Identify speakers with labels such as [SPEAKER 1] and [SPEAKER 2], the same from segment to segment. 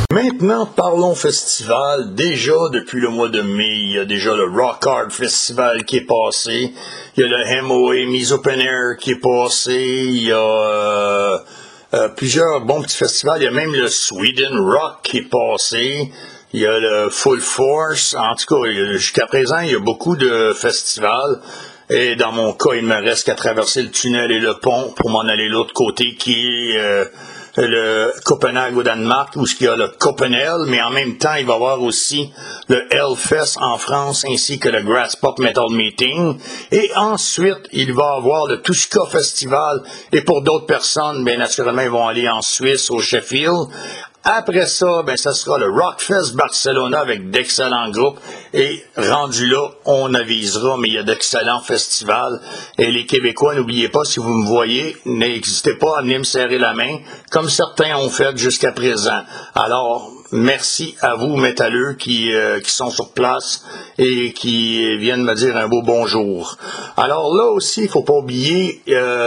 [SPEAKER 1] Maintenant, parlons festival. Déjà, depuis le mois de mai, il y a déjà le Rock Hard Festival qui est passé. Il y a le MOA Mise Open Air qui est passé. Il y a plusieurs bons petits festivals. Il y a même le Sweden Rock qui est passé. Il y a le Full Force. En tout cas, jusqu'à présent, il y a beaucoup de festivals. Et dans mon cas, il me reste qu'à traverser le tunnel et le pont pour m'en aller de l'autre côté qui est le Copenhague au Danemark, où il y a le Copenhague, mais en même temps, il va y avoir aussi le Hellfest en France, ainsi que le Graspop Metal Meeting. Et ensuite, il va y avoir le Tuska Festival, et pour d'autres personnes, bien naturellement, ils vont aller en Suisse, au Sheffield. Après ça, ben, ça sera le Rockfest Barcelona avec d'excellents groupes. Et rendu là, on avisera, mais il y a d'excellents festivals. Et les Québécois, n'oubliez pas, si vous me voyez, n'hésitez pas à venir me serrer la main, comme certains ont fait jusqu'à présent. Alors, merci à vous, métalleux, qui sont sur place et qui viennent me dire un beau bonjour. Alors là aussi, il faut pas oublier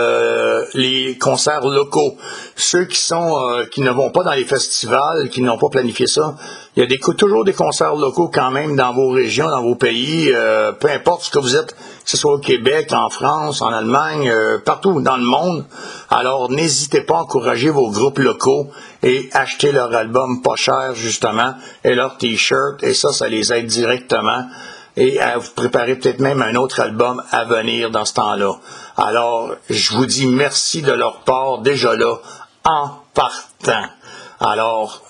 [SPEAKER 1] les concerts locaux. Ceux qui ne vont pas dans les festivals, qui n'ont pas planifié ça, il y a toujours des concerts locaux quand même dans vos régions, dans vos pays, peu importe ce que vous êtes, que ce soit au Québec, en France, en Allemagne, partout dans le monde. Alors, n'hésitez pas à encourager vos groupes locaux et acheter leur album pas cher, justement, et leurs t-shirts, et ça les aide directement, et à vous préparer peut-être même un autre album à venir dans ce temps-là. Alors, je vous dis merci de leur part, déjà là, en partant. Alors,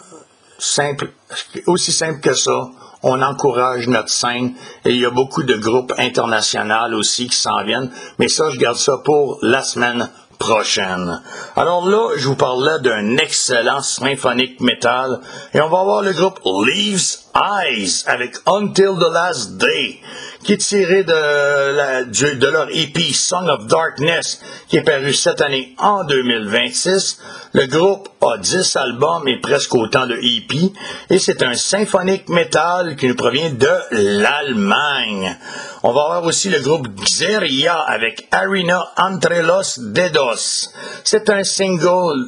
[SPEAKER 1] aussi simple que ça, on encourage notre scène et il y a beaucoup de groupes internationaux aussi qui s'en viennent, mais ça, je garde ça pour la semaine prochaine. Alors là, je vous parlais d'un excellent symphonic metal et on va avoir le groupe Leaves Eyes avec Until the Last Day qui est tiré de leur EP Song of Darkness qui est paru cette année en 2026. Le groupe a 10 albums et presque autant de EP et c'est un symphonic metal qui nous provient de l'Allemagne. On va avoir aussi le groupe Xeria avec Arena Entre los Dedos. C'est un single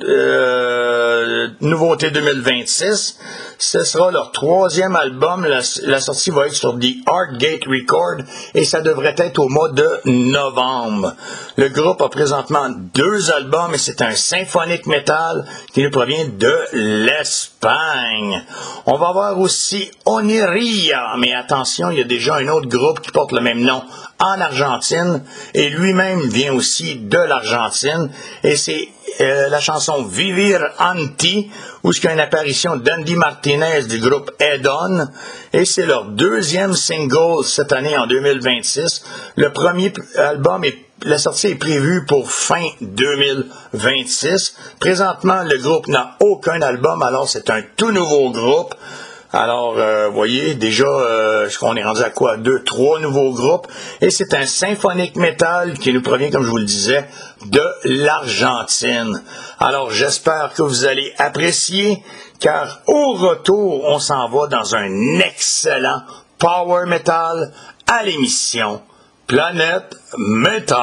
[SPEAKER 1] nouveauté 2026. Ce sera leur 3e album. La sortie va être sur The Artgate Record et ça devrait être au mois de novembre. Le groupe a présentement 2 albums et c'est un symphonic metal qui nous provient de l'Espagne. On va avoir aussi Oniria, mais attention, il y a déjà un autre groupe qui porte le même nom en Argentine et lui-même vient aussi de l'Argentine et c'est la chanson Vivir Anti, où il y a une apparition d'Andy Martinez du groupe Edon, et c'est leur 2e single cette année en 2026. Le premier album la sortie est prévue pour fin 2026. Présentement, le groupe n'a aucun album, alors c'est un tout nouveau groupe. Alors, vous voyez, déjà, on est rendu à quoi? 3 nouveaux groupes. Et c'est un symphonic metal qui nous provient, comme je vous le disais, de l'Argentine. Alors, j'espère que vous allez apprécier, car au retour, on s'en va dans un excellent power metal à l'émission Planète Metal.